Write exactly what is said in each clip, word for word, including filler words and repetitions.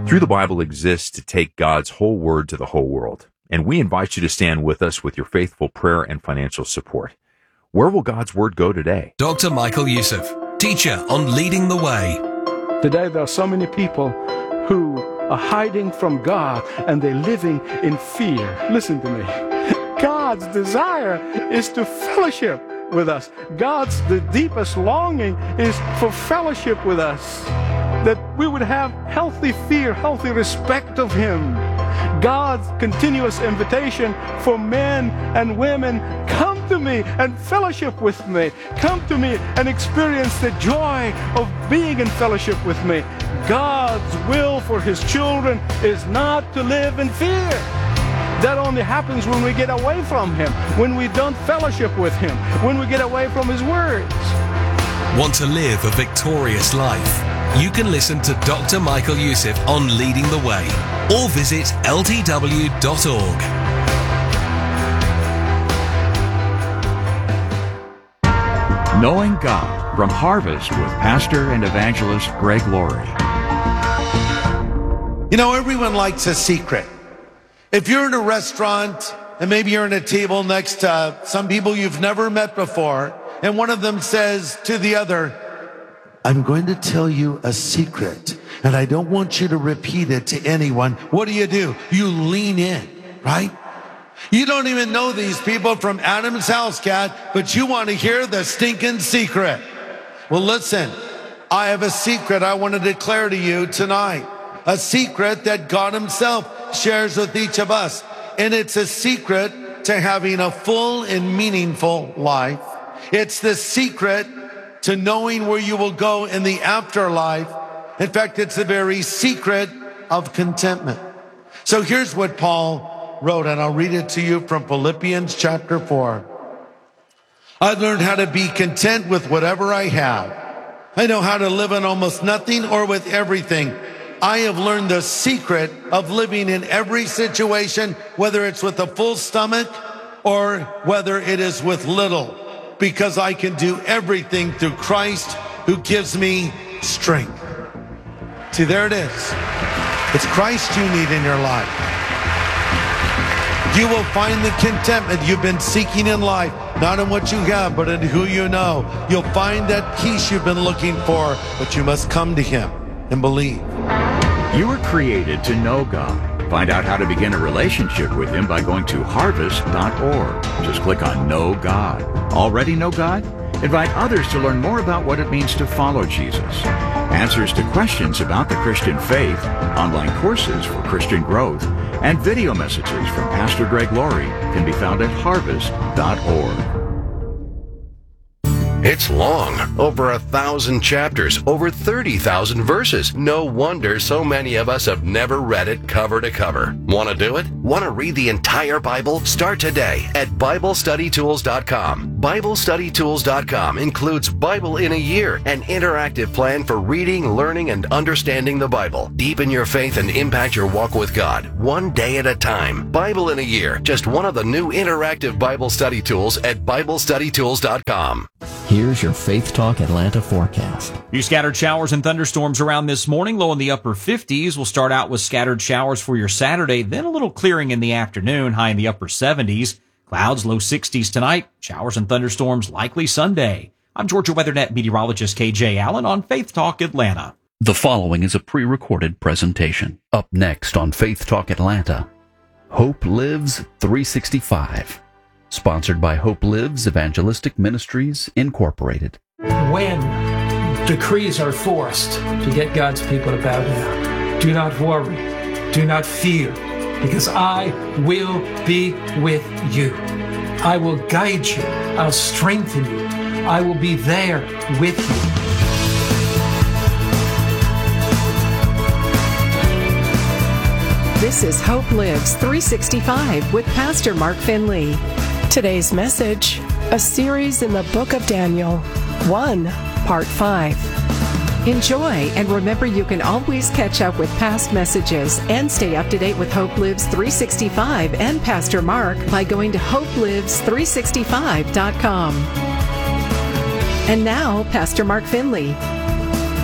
Through the Bible exists to take God's whole word to the whole world, and we invite you to stand with us with your faithful prayer and financial support. Where will God's word go today? Doctor Michael Youssef, teacher on Leading the Way. Today there are so many people who are hiding from God and they're living in fear. Listen to me. God's desire is to fellowship with us. God's the deepest longing is for fellowship with us. That we would have healthy fear, healthy respect of Him. God's continuous invitation for men and women, come to me and fellowship with me. Come to me and experience the joy of being in fellowship with me. God's will for His children is not to live in fear. That only happens when we get away from Him, when we don't fellowship with Him, when we get away from His words. Want to live a victorious life? You can listen to Doctor Michael Youssef on Leading the Way or visit L T W dot org. Knowing God from Harvest with Pastor and Evangelist Greg Laurie. You know, everyone likes a secret. If you're in a restaurant and maybe you're in a table next to some people you've never met before, and one of them says to the other, I'm going to tell you a secret, and I don't want you to repeat it to anyone. What do you do? You lean in, right? You don't even know these people from Adam's house, cat, but you want to hear the stinking secret. Well, listen, I have a secret I want to declare to you tonight. A secret that God Himself shares with each of us. And it's a secret to having a full and meaningful life. It's the secret to knowing where you will go in the afterlife. In fact, it's the very secret of contentment. So here's what Paul wrote, and I'll read it to you from Philippians chapter four. I learned how to be content with whatever I have. I know how to live on almost nothing or with everything. I have learned the secret of living in every situation, whether it's with a full stomach or whether it is with little, because I can do everything through Christ who gives me strength. See, there it is. It's Christ you need in your life. You will find the contentment you've been seeking in life, not in what you have, but in who you know. You'll find that peace you've been looking for, but you must come to Him and believe. You were created to know God. Find out how to begin a relationship with Him by going to harvest dot org. Just click on Know God. Already know God? Invite others to learn more about what it means to follow Jesus. Answers to questions about the Christian faith, online courses for Christian growth, and video messages from Pastor Greg Laurie can be found at harvest dot org. It's long, over a thousand chapters, over thirty thousand verses. No wonder so many of us have never read it cover to cover. Want to do it? Want to read the entire Bible? Start today at Bible Study Tools dot com. Bible Study Tools dot com includes Bible in a Year, an interactive plan for reading, learning, and understanding the Bible. Deepen your faith and impact your walk with God, one day at a time. Bible in a Year, just one of the new interactive Bible study tools at Bible Study Tools dot com. Here's your Faith Talk Atlanta forecast. Few scattered showers and thunderstorms around this morning, low in the upper fifties. We'll start out with scattered showers for your Saturday, then a little clearing in the afternoon, high in the upper seventies. Clouds, low sixties tonight. Showers and thunderstorms likely Sunday. I'm Georgia WeatherNet meteorologist K J Allen on Faith Talk Atlanta. The following is a pre-recorded presentation. Up next on Faith Talk Atlanta, Hope Lives three sixty-five. Sponsored by Hope Lives Evangelistic Ministries, Incorporated. When decrees are forced to get God's people to bow down, do not worry, do not fear, because I will be with you. I will guide you. I'll strengthen you. I will be there with you. This is Hope Lives three sixty-five with Pastor Mark Finley. Today's message, a series in the book of Daniel, one, part five. Enjoy, and remember you can always catch up with past messages and stay up to date with Hope Lives three sixty-five and Pastor Mark by going to hope lives three sixty-five dot com. And now, Pastor Mark Finley.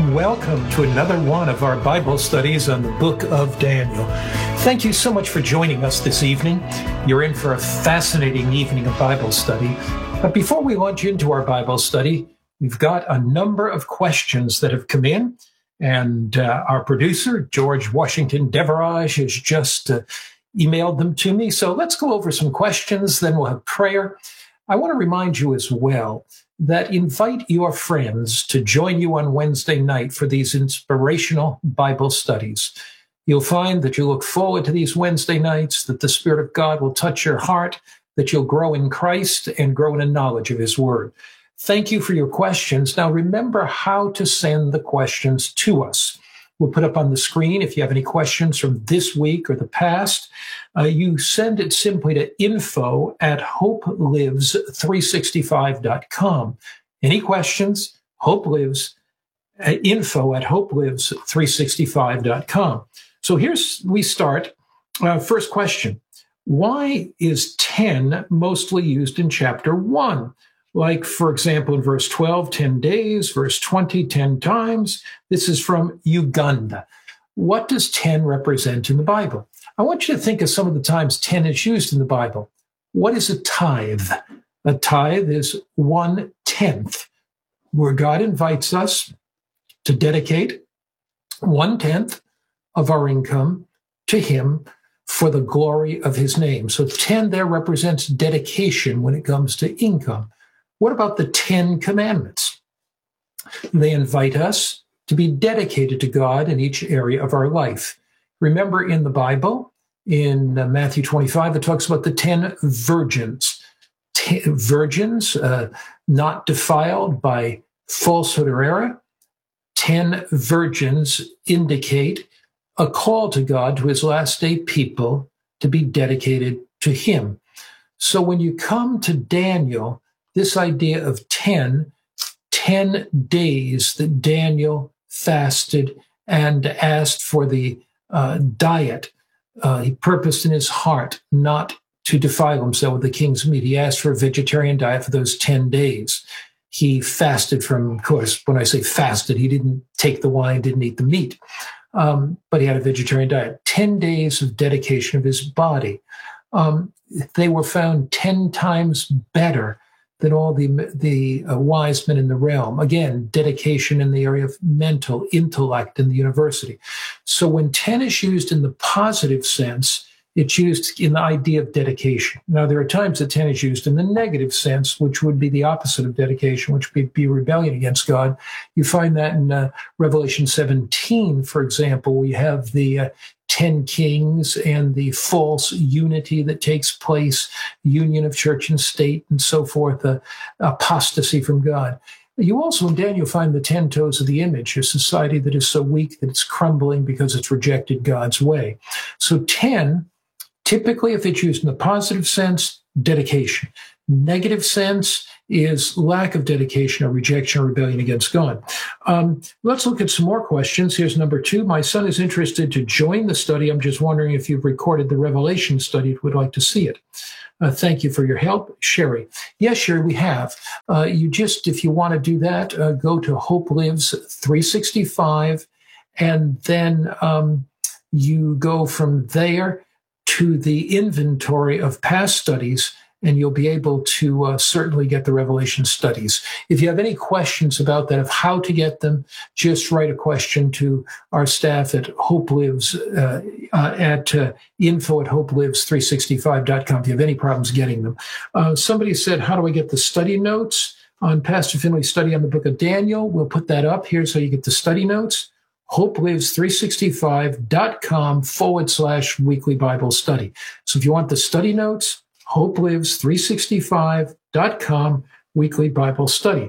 Welcome to another one of our Bible studies on the book of Daniel. Thank you so much for joining us this evening. You're in for a fascinating evening of Bible study. But before we launch into our Bible study, we've got a number of questions that have come in. And uh, our producer, George Washington Deverage, has just uh, emailed them to me. So let's go over some questions, then we'll have prayer. I want to remind you as well that invite your friends to join you on Wednesday night for these inspirational Bible studies. You'll find that you look forward to these Wednesday nights, that the Spirit of God will touch your heart, that you'll grow in Christ and grow in a knowledge of His Word. Thank you for your questions. Now, remember how to send the questions to us. We'll put up on the screen if you have any questions from this week or the past. Uh, you send it simply to info at hope lives three sixty-five dot com. Any questions? Hope Lives, uh, info at hope lives three sixty-five dot com. So here's, we start. Uh, first question. Why is ten mostly used in chapter one? Like, for example, in verse twelve, ten days, verse twenty, ten times. This is from Uganda. What does ten represent in the Bible? I want you to think of some of the times ten is used in the Bible. What is a tithe? A tithe is one-tenth, where God invites us to dedicate one-tenth of our income to Him for the glory of His name. So ten there represents dedication when it comes to income. What about the Ten Commandments? They invite us to be dedicated to God in each area of our life. Remember in the Bible, in uh, Matthew twenty-five, it talks about the ten virgins. Ten virgins uh, not defiled by falsehood or error. Ten virgins indicate a call to God, to His last day people, to be dedicated to Him. So when you come to Daniel, this idea of ten, ten days that Daniel fasted and asked for the uh, diet. Uh, he purposed in his heart not to defile himself with the king's meat. He asked for a vegetarian diet for those ten days. He fasted from, of course, when I say fasted, he didn't take the wine, didn't eat the meat, um, but he had a vegetarian diet. ten days of dedication of his body. Um, they were found ten times better than all the the uh, wise men in the realm. Again, dedication in the area of mental intellect in the university. So when ten is used in the positive sense, it's used in the idea of dedication. Now, there are times that ten is used in the negative sense, which would be the opposite of dedication, which would be rebellion against God. You find that in uh, Revelation seventeen, for example. We have the uh, ten kings and the false unity that takes place, union of church and state and so forth, uh, apostasy from God. You also in Daniel find the ten toes of the image, a society that is so weak that it's crumbling because it's rejected God's way. So ten, typically if it's used in the positive sense, dedication. Negative sense is lack of dedication or rejection or rebellion against God. Um, let's look at some more questions. Here's number two. My son is interested to join the study. I'm just wondering if you've recorded the Revelation study, would like to see it. Uh, thank you for your help, Sherry. Yes, Sherry, we have. Uh, you just, if you want to do that, uh, go to Hope Lives three sixty-five, and then um, you go from there to the inventory of past studies, and you'll be able to uh, certainly get the Revelation studies. If you have any questions about that, of how to get them, just write a question to our staff at Hope Lives, uh, uh, at uh, info at hope lives three sixty-five dot com if you have any problems getting them. Uh, somebody said, how do I get the study notes on Pastor Finley's study on the book of Daniel? We'll put that up here so you get the study notes. hope lives three sixty-five dot com forward slash weekly Bible study. So if you want the study notes, hope lives three sixty-five dot com weekly Bible study.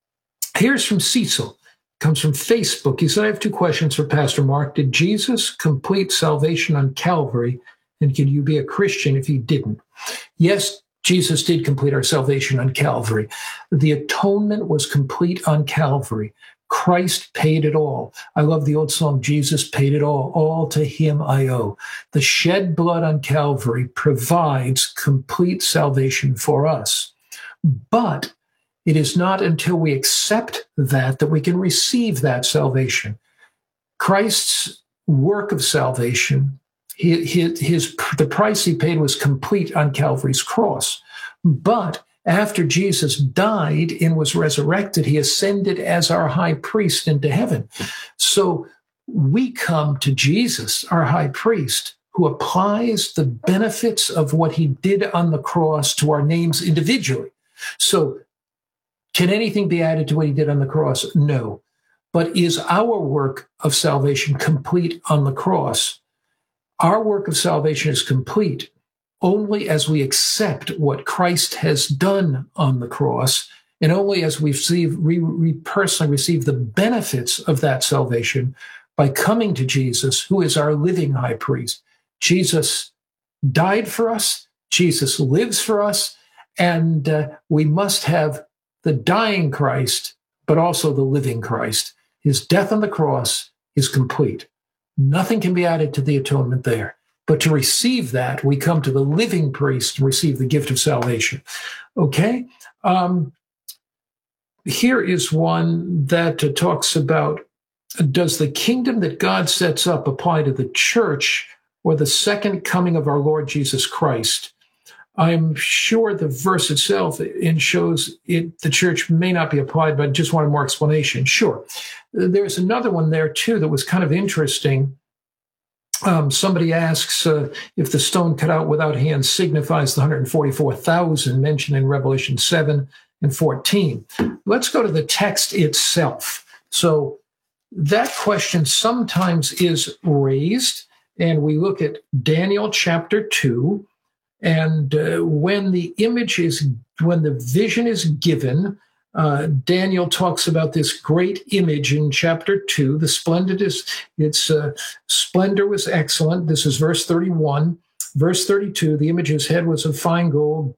Here's from Cecil. Comes from Facebook. He said, I have two questions for Pastor Mark. Did Jesus complete salvation on Calvary? And can you be a Christian if he didn't? Yes, Jesus did complete our salvation on Calvary. The atonement was complete on Calvary. Christ paid it all. I love the old song, Jesus paid it all. All to him I owe. The shed blood on Calvary provides complete salvation for us. But It is not until we accept that that we can receive that salvation. Christ's work of salvation, his, his, his, the price he paid was complete on Calvary's cross. But after Jesus died and was resurrected, he ascended as our high priest into heaven. So we come to Jesus, our high priest, who applies the benefits of what he did on the cross to our names individually. So can anything be added to what he did on the cross? No. But is our work of salvation complete on the cross? Our work of salvation is complete only as we accept what Christ has done on the cross, and only as we receive, we, we personally receive the benefits of that salvation by coming to Jesus, who is our living high priest. Jesus died for us, Jesus lives for us, and uh, we must have the dying Christ, but also the living Christ. His death on the cross is complete. Nothing can be added to the atonement there. But to receive that, we come to the living priest and receive the gift of salvation. Okay? Um, here is one that uh, talks about, does the kingdom that God sets up apply to the church or the second coming of our Lord Jesus Christ? I'm sure the verse itself it shows it, the church may not be applied, but I just wanted more explanation. Sure. There's another one there, too, that was kind of interesting. Um, somebody asks uh, if the stone cut out without hands signifies the one hundred forty-four thousand mentioned in Revelation seven and fourteen. Let's go to the text itself. So that question sometimes is raised, and we look at Daniel chapter two. And uh, when the image is, when the vision is given, uh, Daniel talks about this great image in chapter two. The splendid is, its uh, splendor was excellent. This is verse thirty-one. Verse thirty-two, the image's head was of fine gold,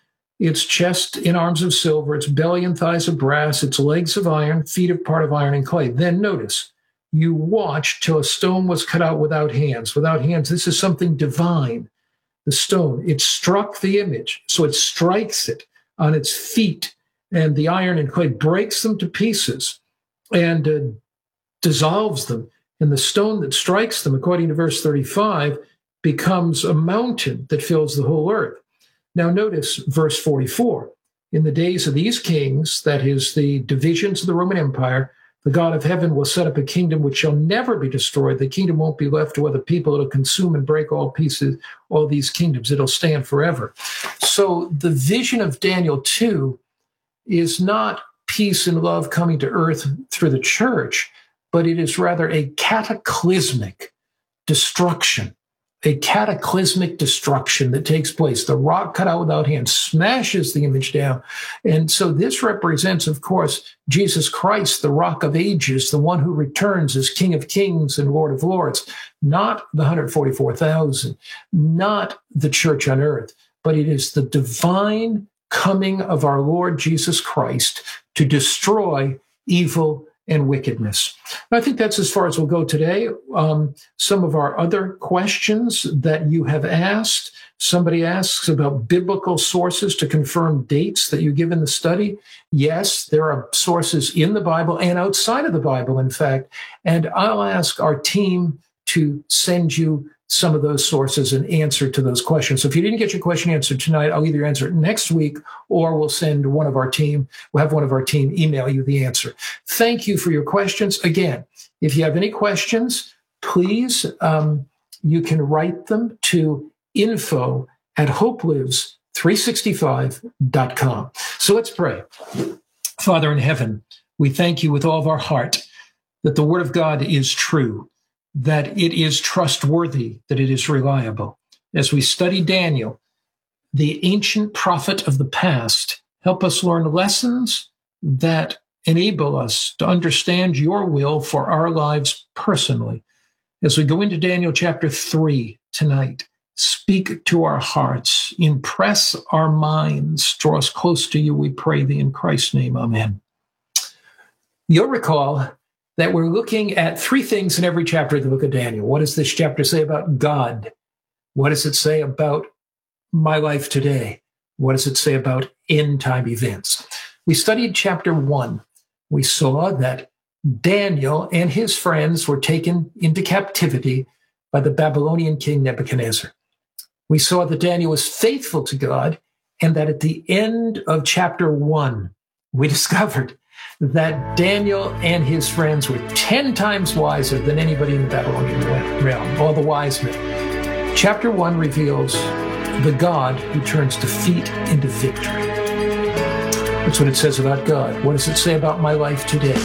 its chest in arms of silver, its belly and thighs of brass, its legs of iron, feet of part of iron and clay. Then notice, you watched till a stone was cut out without hands. Without hands, this is something divine. The stone, it struck the image, so it strikes it on its feet, and the iron and clay breaks them to pieces and uh, dissolves them. And the stone that strikes them, according to verse thirty-five, becomes a mountain that fills the whole earth. Now notice verse forty-four. In the days of these kings, that is the divisions of the Roman Empire, the God of heaven will set up a kingdom which shall never be destroyed. The kingdom won't be left to other people. It'll consume and break all pieces, all these kingdoms. It'll stand forever. So the vision of Daniel two is not peace and love coming to earth through the church, but it is rather a cataclysmic destruction, a cataclysmic destruction that takes place. The rock cut out without hands smashes the image down. And so this represents, of course, Jesus Christ, the rock of ages, the one who returns as King of kings and Lord of lords, not the one hundred forty-four thousand, not the church on earth, but it is the divine coming of our Lord Jesus Christ to destroy evil and wickedness. I think that's as far as we'll go today. Um, some of our other questions that you have asked, somebody asks about biblical sources to confirm dates that you give in the study. Yes, there are sources in the Bible and outside of the Bible, in fact, and I'll ask our team to send you some of those sources and answer to those questions. So if you didn't get your question answered tonight, I'll either answer it next week or we'll send one of our team, we'll have one of our team email you the answer. Thank you for your questions. Again, if you have any questions, please, um, you can write them to info at hope lives three sixty-five dot com. So let's pray. Father in heaven, we thank you with all of our heart that the word of God is true, that it is trustworthy, that it is reliable. As we study Daniel, the ancient prophet of the past, help us learn lessons that enable us to understand your will for our lives personally. As we go into Daniel chapter three tonight, speak to our hearts, impress our minds, draw us close to you, we pray thee in Christ's name, amen. You'll recall that we're looking at three things in every chapter of the book of Daniel. What does this chapter say about God? What does it say about my life today? What does it say about end-time events? We studied chapter one. We saw that Daniel and his friends were taken into captivity by the Babylonian king Nebuchadnezzar. We saw that Daniel was faithful to God, and that at the end of chapter one, we discovered that Daniel and his friends were ten times wiser than anybody in the Babylonian realm, all the wise men. Chapter one reveals the God who turns defeat into victory. That's what it says about God. What does it say about my life today?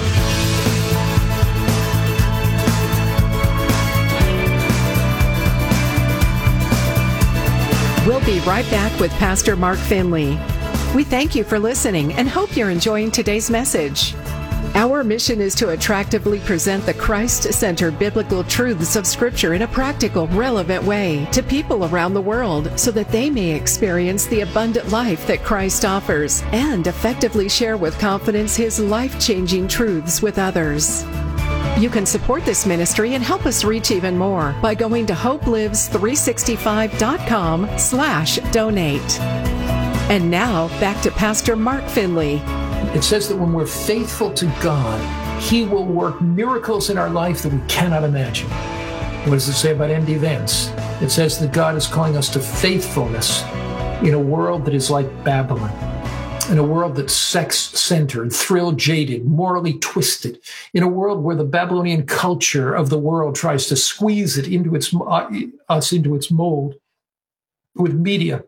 We'll be right back with Pastor Mark Finley. We thank you for listening and hope you're enjoying today's message. Our mission is to attractively present the Christ-centered biblical truths of Scripture in a practical, relevant way to people around the world so that they may experience the abundant life that Christ offers and effectively share with confidence His life-changing truths with others. You can support this ministry and help us reach even more by going to hope lives three sixty-five dot com slash donate. And now, back to Pastor Mark Finley. It says that when we're faithful to God, He will work miracles in our life that we cannot imagine. What does it say about end events? It says that God is calling us to faithfulness in a world that is like Babylon, in a world that's sex-centered, thrill-jaded, morally twisted, in a world where the Babylonian culture of the world tries to squeeze it into its uh, us into its mold, with media,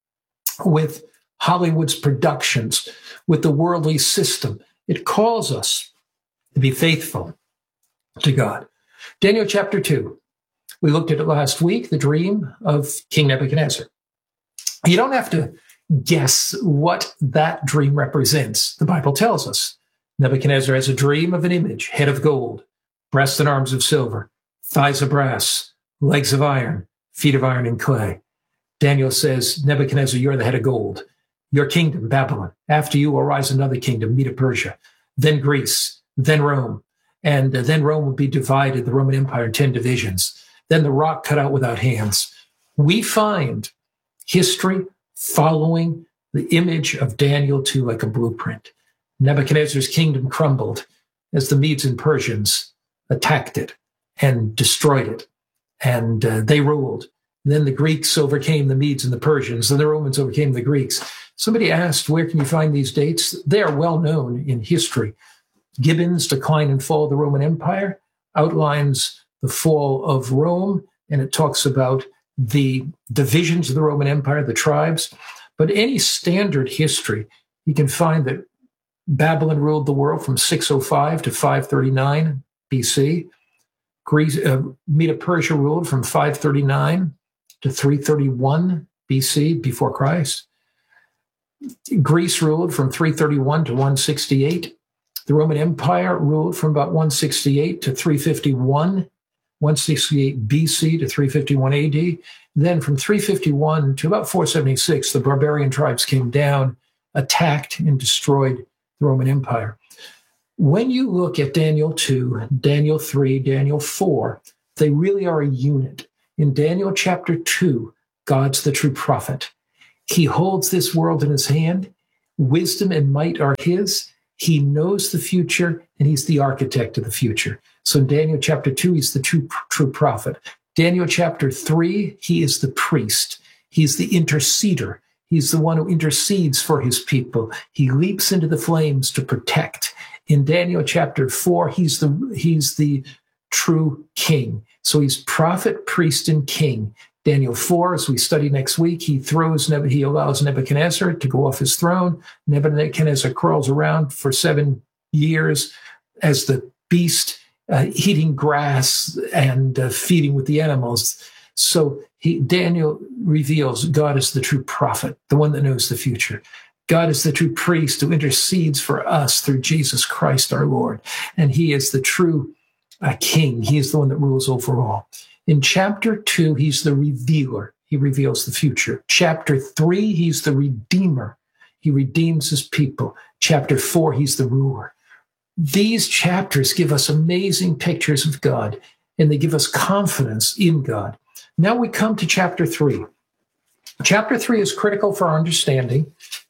with Hollywood's productions, with the worldly system. It calls us to be faithful to God. Daniel chapter two. We looked at it last week, the dream of King Nebuchadnezzar. You don't have to guess what that dream represents. The Bible tells us. Nebuchadnezzar has a dream of an image, head of gold, breasts and arms of silver, thighs of brass, legs of iron, feet of iron and clay. Daniel says, Nebuchadnezzar, you're the head of gold. Your kingdom, Babylon. After you will rise another kingdom, Medo-Persia, then Greece, then Rome. And uh, then Rome will be divided, the Roman Empire, in ten divisions. Then the rock cut out without hands. We find history following the image of Daniel two like a blueprint. Nebuchadnezzar's kingdom crumbled as the Medes and Persians attacked it and destroyed it. And uh, they ruled. Then the Greeks overcame the Medes and the Persians, and the Romans overcame the Greeks. Somebody asked, where can you find these dates? They are well known in history. Gibbon's Decline and Fall of the Roman Empire outlines the fall of Rome, and it talks about the divisions of the Roman Empire, the tribes. But any standard history, you can find that Babylon ruled the world from six oh five to five thirty-nine B C. Greece, uh, Medo-Persia ruled from five thirty-nine to three thirty-one B C, before Christ. Greece ruled from three thirty-one to one sixty-eight. The Roman Empire ruled from about one sixty-eight to three fifty-one, one sixty-eight B C to three fifty-one A D. Then from three fifty-one to about four seventy-six, the barbarian tribes came down, attacked, and destroyed the Roman Empire. When you look at Daniel two, Daniel three, Daniel four, they really are a unit. In Daniel chapter two, God's the true prophet. He holds this world in his hand. Wisdom and might are his. He knows the future, and he's the architect of the future. So in Daniel chapter two, he's the true, true prophet. Daniel chapter three, he is the priest. He's the interceder. He's the one who intercedes for his people. He leaps into the flames to protect. In Daniel chapter four, he's the, he's the true king. So he's prophet, priest, and king. Daniel four, as we study next week, he throws, he allows Nebuchadnezzar to go off his throne. Nebuchadnezzar crawls around for seven years as the beast, uh, eating grass and uh, feeding with the animals. So he, Daniel reveals God is the true prophet, the one that knows the future. God is the true priest who intercedes for us through Jesus Christ our Lord. And he is the true uh, king. He is the one that rules over all. In chapter two, he's the revealer. He reveals the future. Chapter three, he's the redeemer. He redeems his people. Chapter four, he's the ruler. These chapters give us amazing pictures of God, and they give us confidence in God. Now we come to chapter three. Chapter three is critical for our understanding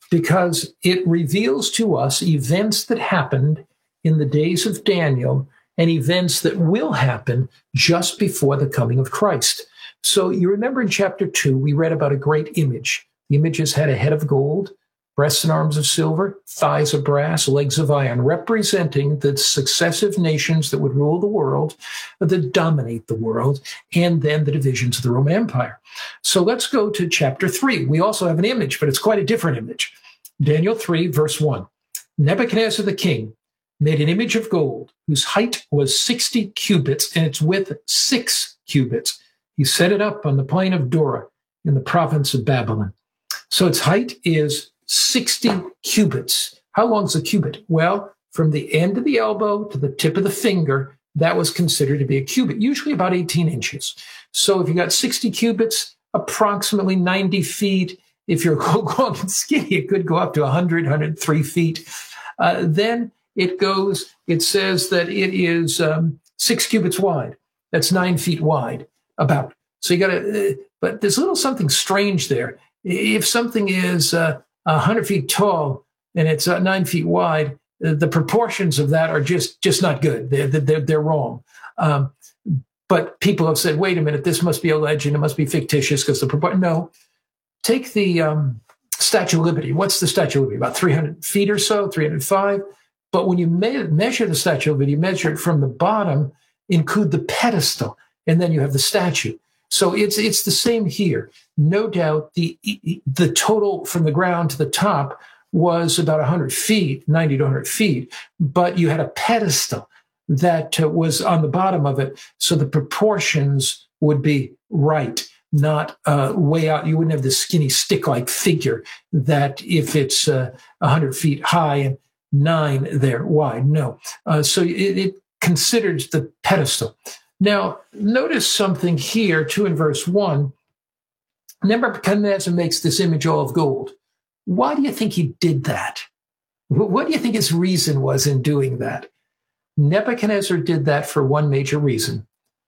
because it reveals to us events that happened in the days of Daniel and events that will happen just before the coming of Christ. So you remember in chapter two, we read about a great image. The images had a head of gold, breasts and arms of silver, thighs of brass, legs of iron, representing the successive nations that would rule the world, that dominate the world, and then the divisions of the Roman Empire. So let's go to chapter three. We also have an image, but it's quite a different image. Daniel three, verse one. Nebuchadnezzar the king made an image of gold whose height was sixty cubits and its width six cubits. He set it up on the plain of Dura in the province of Babylon. So its height is sixty cubits. How long is a cubit? Well, from the end of the elbow to the tip of the finger, that was considered to be a cubit, usually about eighteen inches. So if you got sixty cubits, approximately ninety feet. If you're long and skinny, it could go up to one hundred, one hundred three feet. Uh, then it goes, it says that it is um, six cubits wide. That's nine feet wide, about. So you got to, uh, but there's a little something strange there. If something is uh, one hundred feet tall and it's uh, nine feet wide, uh, the proportions of that are just, just not good. They're, they're, they're wrong. Um, but people have said, wait a minute, this must be a legend. It must be fictitious because the proportion. No. Take the um, Statue of Liberty. What's the Statue of Liberty? About three hundred feet or so, three hundred five. But when you me- measure the Statue of Liberty, you measure it from the bottom, include the pedestal, and then you have the statue. So it's it's the same here. No doubt the the total from the ground to the top was about one hundred feet, ninety to one hundred feet, but you had a pedestal that uh, was on the bottom of it, so the proportions would be right. Not uh, way out. You wouldn't have the skinny stick-like figure that if it's uh, one hundred feet high and nine there wide. No. Uh, so it, it considers the pedestal. Now, notice something here, too, in verse one. Nebuchadnezzar makes this image all of gold. Why do you think he did that? What do you think his reason was in doing that? Nebuchadnezzar did that for one major reason.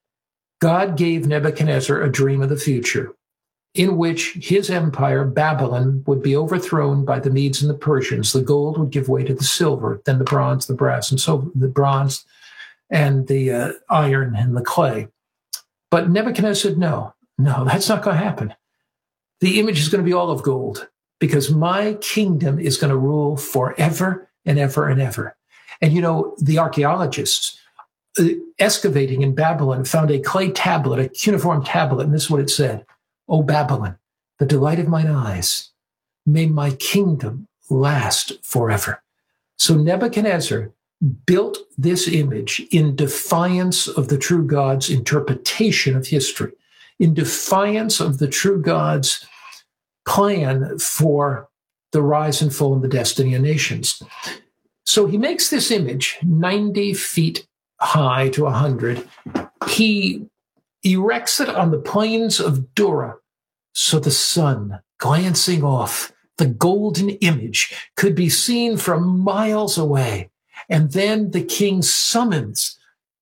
God gave Nebuchadnezzar a dream of the future in which his empire, Babylon, would be overthrown by the Medes and the Persians. The gold would give way to the silver, then the bronze, the brass, and so the bronze and the uh, iron and the clay. But Nebuchadnezzar said, no, no, that's not going to happen. The image is going to be all of gold because my kingdom is going to rule forever and ever and ever. And, you know, the archaeologists, Uh, excavating in Babylon, found a clay tablet, a cuneiform tablet, and this is what it said: "O Babylon, the delight of mine eyes, may my kingdom last forever." So Nebuchadnezzar built this image in defiance of the true God's interpretation of history, in defiance of the true God's plan for the rise and fall and the destiny of nations. So he makes this image ninety feet high to one hundred. He erects it on the plains of Dura so the sun glancing off the golden image could be seen from miles away. And then the king summons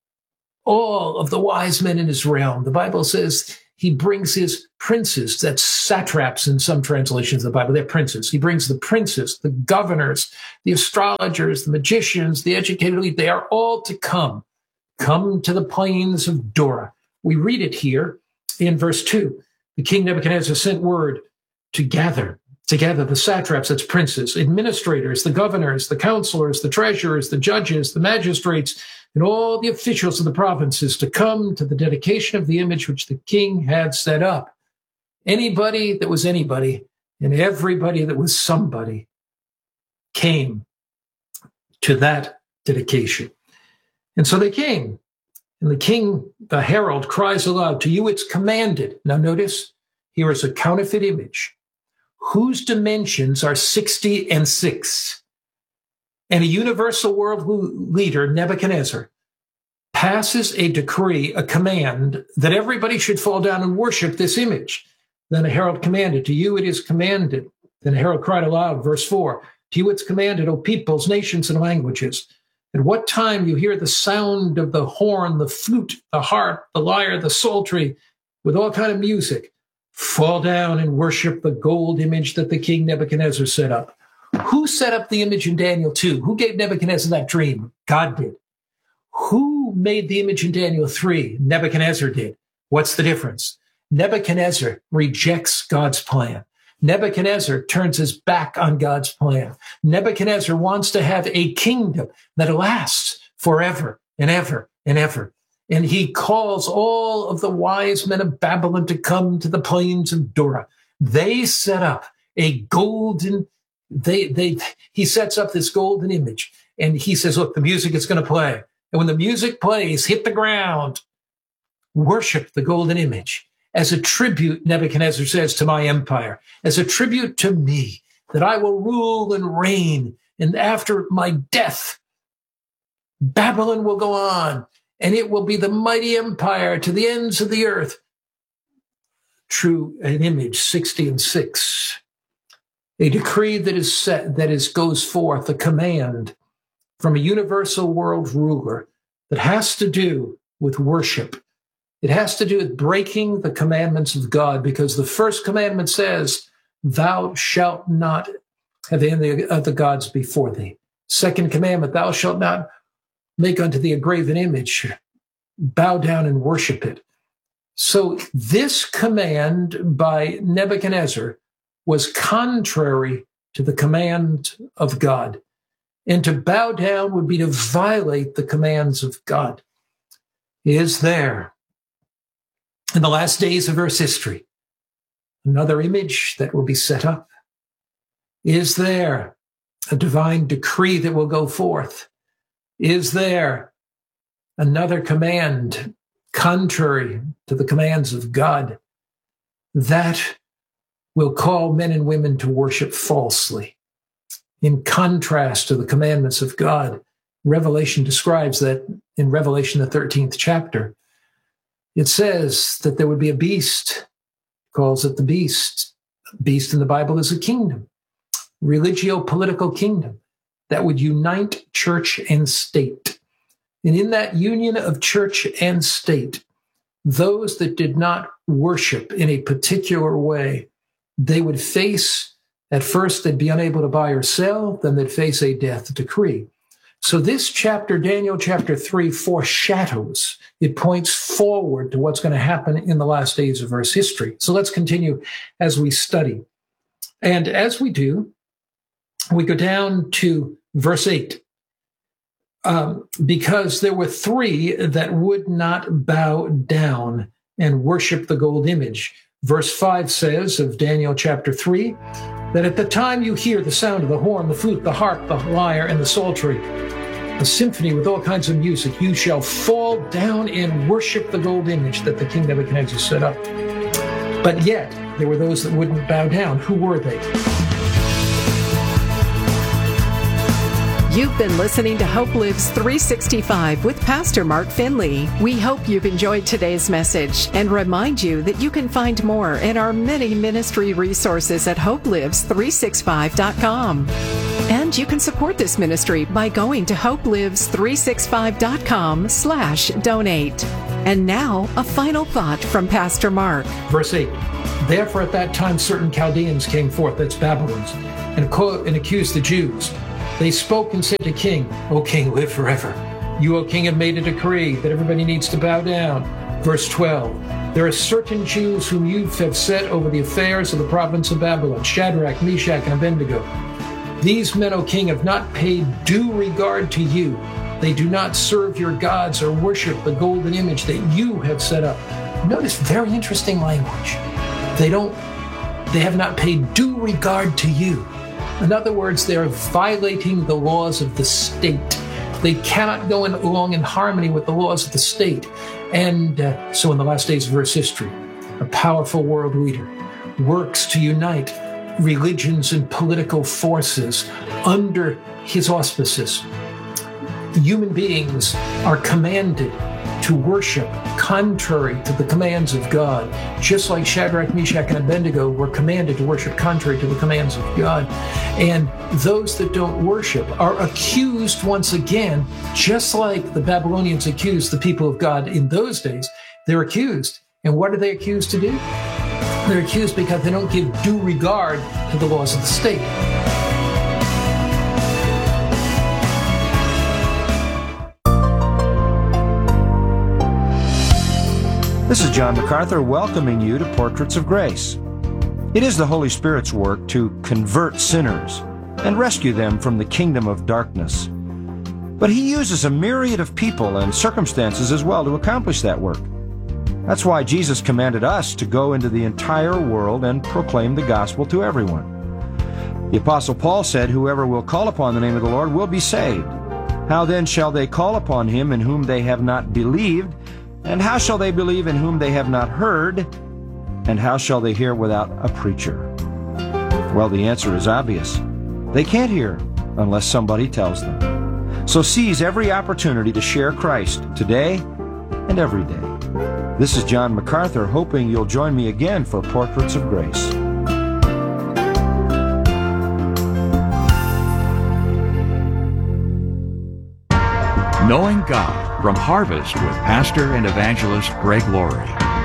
all of the wise men in his realm. The Bible says he brings his princes, that's satraps in some translations of the Bible, they're princes. He brings the princes, the governors, the astrologers, the magicians, the educated elite. They are all to come. Come to the plains of Dura. We read it here in verse two. The king Nebuchadnezzar sent word to gather together the satraps, that's princes, administrators, the governors, the counselors, the treasurers, the judges, the magistrates, and all the officials of the provinces to come to the dedication of the image which the king had set up. Anybody that was anybody and everybody that was somebody came to that dedication. And so they came. And the king, the herald, cries aloud, "To you it's commanded." Now notice, here is a counterfeit image whose dimensions are sixty and six. And a universal world leader, Nebuchadnezzar, passes a decree, a command, that everybody should fall down and worship this image. Then a herald commanded, "To you it is commanded." Then a herald cried aloud, verse four, "To you it's commanded, O peoples, nations, and languages. At what time you hear the sound of the horn, the flute, the harp, the lyre, the psaltery, with all kind of music, fall down and worship the gold image that the king Nebuchadnezzar set up. Who set up the image in Daniel two? Who gave Nebuchadnezzar that dream? God did. Who made the image in Daniel three? Nebuchadnezzar did. What's the difference? Nebuchadnezzar rejects God's plan. Nebuchadnezzar turns his back on God's plan. Nebuchadnezzar wants to have a kingdom that lasts forever and ever and ever. And he calls all of the wise men of Babylon to come to the plains of Dura. They set up a golden, they, they, he sets up this golden image. And he says, look, the music is going to play. And when the music plays, hit the ground, worship the golden image. As a tribute, Nebuchadnezzar says, to my empire, as a tribute to me, that I will rule and reign. And after my death, Babylon will go on, and it will be the mighty empire to the ends of the earth. True, an image, sixty and six. A decree that is set, that is goes forth, a command from a universal world ruler that has to do with worship. It has to do with breaking the commandments of God, because the first commandment says, thou shalt not have any other gods before thee. Second commandment, thou shalt not make unto thee a graven image, bow down and worship it. So this command by Nebuchadnezzar was contrary to the command of God. And to bow down would be to violate the commands of God. Is there, in the last days of Earth's history, another image that will be set up? Is there a divine decree that will go forth? Is there another command contrary to the commands of God that will call men and women to worship falsely? In contrast to the commandments of God, Revelation describes that in Revelation, the thirteenth chapter. It says that there would be a beast, calls it the beast. Beast in the Bible is a kingdom, religio-political kingdom that would unite church and state. And in that union of church and state, those that did not worship in a particular way, they would face, at first they'd be unable to buy or sell, then they'd face a death decree. So this chapter, Daniel chapter three, foreshadows. It points forward to what's going to happen in the last days of Earth's history. So let's continue as we study. And as we do, we go down to verse eight. Um, because there were three that would not bow down and worship the gold image. Verse five says of Daniel chapter three, that at the time you hear the sound of the horn, the flute, the harp, the lyre, and the psaltery, a symphony with all kinds of music, you shall fall down and worship the gold image that the king Nebuchadnezzar set up. But yet, there were those that wouldn't bow down. Who were they? You've been listening to Hope Lives three sixty-five with Pastor Mark Finley. We hope you've enjoyed today's message and remind you that you can find more in our many ministry resources at hope lives three sixty-five dot com. And you can support this ministry by going to hope lives three sixty-five dot com slash donate. And now, a final thought from Pastor Mark. Verse eight, therefore at that time certain Chaldeans came forth, that's Babylons, and, co- and accused the Jews. They spoke and said to king, O king, live forever. You, O king, have made a decree that everybody needs to bow down. Verse twelve, there are certain Jews whom you have set over the affairs of the province of Babylon, Shadrach, Meshach, and Abednego. These men, O king, have not paid due regard to you. They do not serve your gods or worship the golden image that you have set up. Notice very interesting language. They don't, they have not paid due regard to you. In other words, they're violating the laws of the state. They cannot go in, along in harmony with the laws of the state. And uh, so in the last days of Earth's history, a powerful world leader works to unite religions and political forces under his auspices. Human beings are commanded to worship contrary to the commands of God, just like Shadrach, Meshach, and Abednego were commanded to worship contrary to the commands of God. And those that don't worship are accused once again, just like the Babylonians accused the people of God in those days. They're accused. And what are they accused to do? They're accused because they don't give due regard to the laws of the state. This is John MacArthur welcoming you to Portraits of Grace. It is the Holy Spirit's work to convert sinners and rescue them from the kingdom of darkness. But He uses a myriad of people and circumstances as well to accomplish that work. That's why Jesus commanded us to go into the entire world and proclaim the gospel to everyone. The Apostle Paul said, "Whoever will call upon the name of the Lord will be saved. How then shall they call upon Him in whom they have not believed? And how shall they believe in whom they have not heard? And how shall they hear without a preacher?" Well, the answer is obvious. They can't hear unless somebody tells them. So seize every opportunity to share Christ today and every day. This is John MacArthur, hoping you'll join me again for Portraits of Grace. Knowing God from Harvest with Pastor and Evangelist Greg Laurie.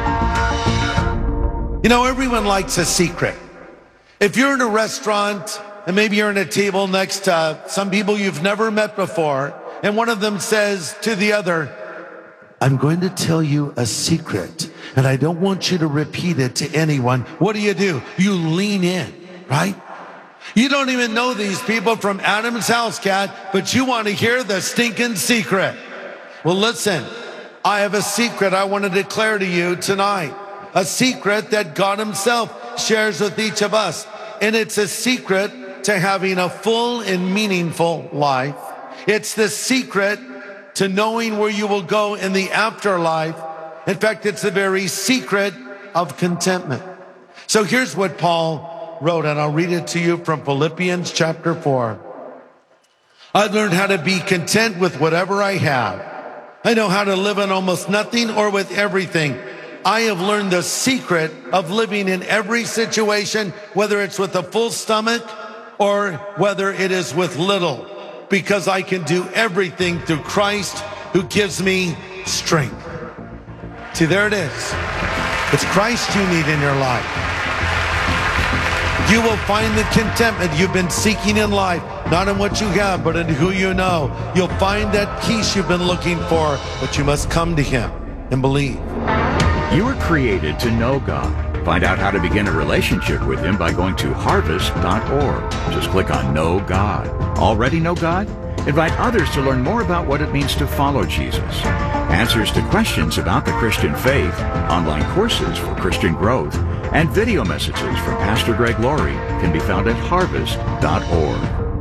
You know, everyone likes a secret. If you're in a restaurant and maybe you're in a table next to some people you've never met before, and one of them says to the other, "I'm going to tell you a secret, and I don't want you to repeat it to anyone." What do you do? You lean in, right? You don't even know these people from Adam's house, cat, but you want to hear the stinking secret. Well, listen, I have a secret I want to declare to you tonight. A secret that God Himself shares with each of us. And it's a secret to having a full and meaningful life. It's the secret to knowing where you will go in the afterlife. In fact, it's the very secret of contentment. So here's what Paul wrote, and I'll read it to you from Philippians chapter four. "I've learned how to be content with whatever I have. I know how to live on almost nothing or with everything. I have learned the secret of living in every situation, whether it's with a full stomach or whether it is with little, because I can do everything through Christ who gives me strength." See, there it is. It's Christ you need in your life. You will find the contentment you've been seeking in life, not in what you have, but in who you know. You'll find that peace you've been looking for, but you must come to Him and believe. You were created to know God. Find out how to begin a relationship with Him by going to harvest dot org. Just click on Know God. Already know God? Invite others to learn more about what it means to follow Jesus. Answers to questions about the Christian faith, online courses for Christian growth, and video messages from Pastor Greg Laurie can be found at harvest dot org.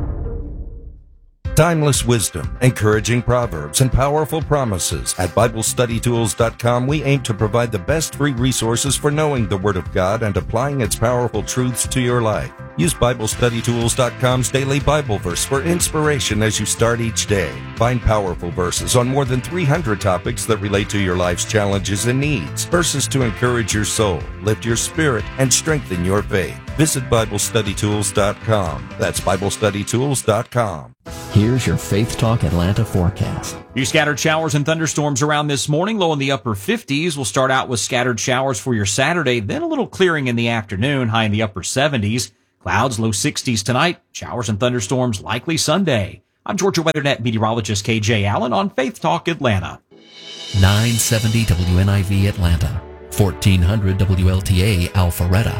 Timeless wisdom, encouraging proverbs, and powerful promises. At Bible Study Tools dot com, we aim to provide the best free resources for knowing the Word of God and applying its powerful truths to your life. Use Bible Study Tools dot com's daily Bible verse for inspiration as you start each day. Find powerful verses on more than three hundred topics that relate to your life's challenges and needs. Verses to encourage your soul, lift your spirit, and strengthen your faith. Visit Bible Study Tools dot com. That's Bible Study Tools dot com. Here's your Faith Talk Atlanta forecast. Few scattered showers and thunderstorms around this morning, low in the upper fifties. We'll start out with scattered showers for your Saturday, then a little clearing in the afternoon, high in the upper seventies. Clouds, low sixties tonight. Showers and thunderstorms likely Sunday. I'm Georgia WeatherNet meteorologist K J Allen on Faith Talk Atlanta. nine seventy W N I V Atlanta, fourteen hundred W L T A Alpharetta.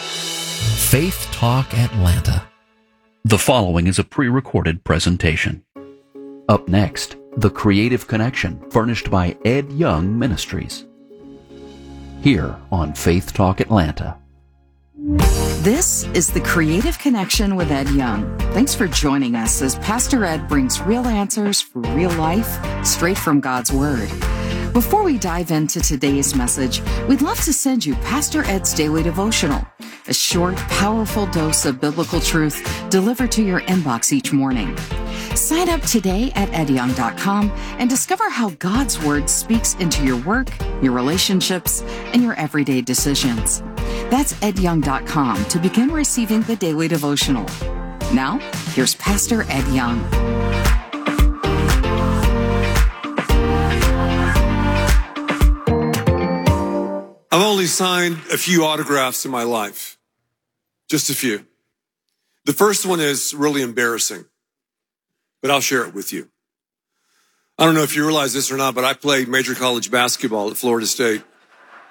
Faith Talk Atlanta. The following is a pre-recorded presentation. Up next, The Creative Connection, furnished by Ed Young Ministries. Here on Faith Talk Atlanta. This is The Creative Connection with Ed Young. Thanks for joining us as Pastor Ed brings real answers for real life, straight from God's Word. Before we dive into today's message, we'd love to send you Pastor Ed's Daily Devotional, a short, powerful dose of biblical truth delivered to your inbox each morning. Sign up today at ed young dot com and discover how God's Word speaks into your work, your relationships, and your everyday decisions. That's ed young dot com to begin receiving the Daily Devotional. Now, here's Pastor Ed Young. I've only signed a few autographs in my life. Just a few. The first one is really embarrassing, but I'll share it with you. I don't know if you realize this or not, but I played major college basketball at Florida State.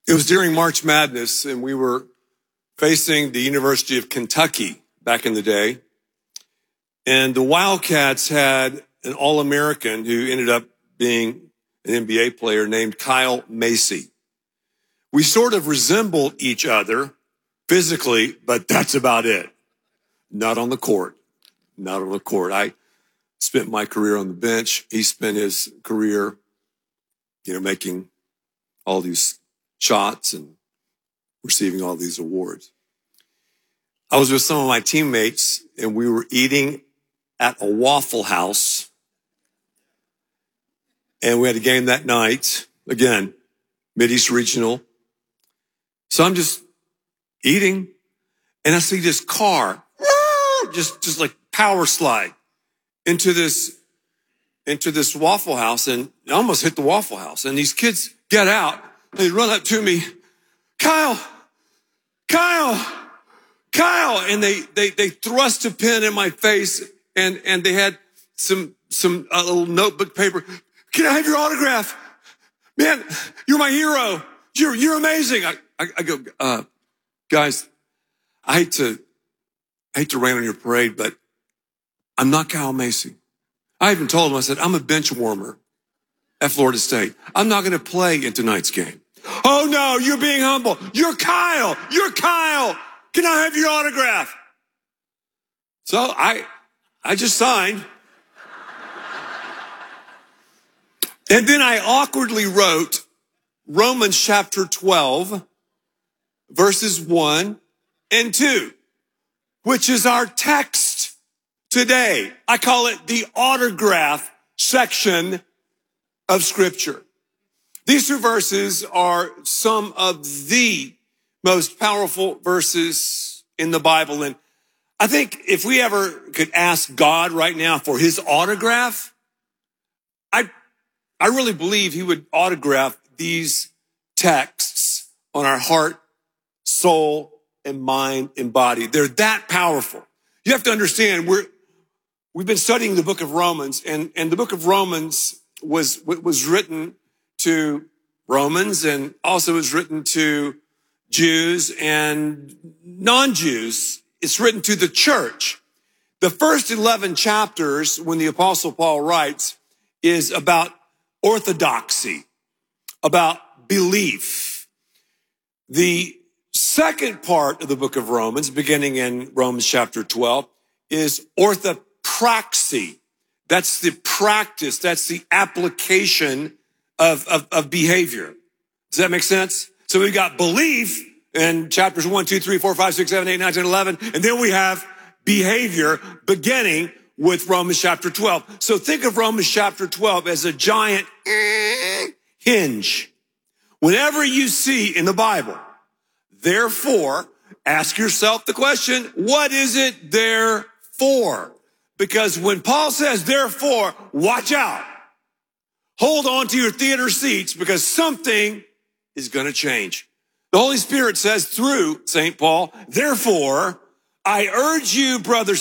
It was during March Madness, and we were facing the University of Kentucky back in the day. And the Wildcats had an All-American who ended up being an N B A player named Kyle Macy. We sort of resembled each other physically, but that's about it. Not on the court. Not on the court. I spent my career on the bench. He spent his career, you know, making all these shots and receiving all these awards. I was with some of my teammates, and we were eating at a Waffle House. And we had a game that night. Again, Mideast Regional. So I'm just eating, and I see this car just, just like power slide into this, into this Waffle House, and I almost hit the Waffle House. And these kids get out, and they run up to me, Kyle, Kyle, Kyle, and they, they, they thrust a pen in my face, and, and they had some, some, a little notebook paper. Can I have your autograph? Man, you're my hero. You're, you're amazing. I, I, I go, uh, guys, I hate to, I hate to rain on your parade, but I'm not Kyle Macy. I even told him, I said, I'm a bench warmer at Florida State. I'm not going to play in tonight's game. Oh no, you're being humble. You're Kyle. You're Kyle. Can I have your autograph? So I, I just signed. And then I awkwardly wrote Romans chapter twelve, verses one and two, which is our text today. I call it the autograph section of Scripture. These two verses are some of the most powerful verses in the Bible. And I think if we ever could ask God right now for his autograph, I, I really believe he would autograph these texts on our heart, soul, and mind and body. They're that powerful. You have to understand, we're, we've been studying the book of Romans, and, and the book of Romans was, was written to Romans, and also was written to Jews and non-Jews. It's written to the church. The first eleven chapters, when the Apostle Paul writes, is about orthodoxy, about belief. The second part of the book of Romans, beginning in Romans chapter twelve, is orthopraxy. That's the practice, that's the application of, of, of behavior. Does that make sense? So we've got belief in chapters one, two, three, four, five, six, seven, eight, nine, ten, eleven. And then we have behavior beginning with Romans chapter twelve. So think of Romans chapter twelve as a giant hinge. Whenever you see in the Bible, therefore, ask yourself the question, what is it there for? Because when Paul says, therefore, watch out. Hold on to your theater seats because something is going to change. The Holy Spirit says through Saint Paul, therefore, I urge you, brothers